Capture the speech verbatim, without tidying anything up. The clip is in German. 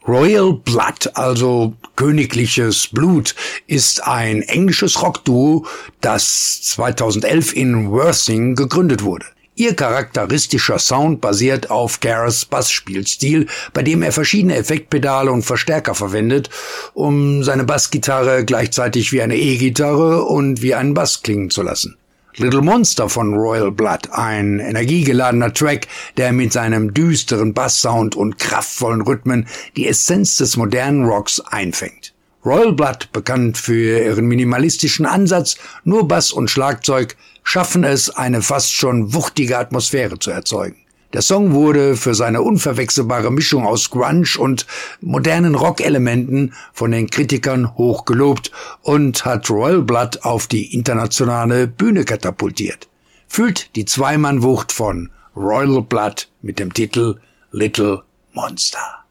Royal Blood, also königliches Blut, ist ein englisches Rockduo, das zweitausendelf in Worthing gegründet wurde. Ihr charakteristischer Sound basiert auf Gareths Bassspielstil, bei dem er verschiedene Effektpedale und Verstärker verwendet, um seine Bassgitarre gleichzeitig wie eine E-Gitarre und wie einen Bass klingen zu lassen. Little Monster von Royal Blood, ein energiegeladener Track, der mit seinem düsteren Basssound und kraftvollen Rhythmen die Essenz des modernen Rocks einfängt. Royal Blood, bekannt für ihren minimalistischen Ansatz, nur Bass und Schlagzeug, schaffen es, eine fast schon wuchtige Atmosphäre zu erzeugen. Der Song wurde für seine unverwechselbare Mischung aus Grunge und modernen Rockelementen von den Kritikern hoch gelobt und hat Royal Blood auf die internationale Bühne katapultiert. Fühlt die Zweimannwucht von Royal Blood mit dem Titel Little Monster.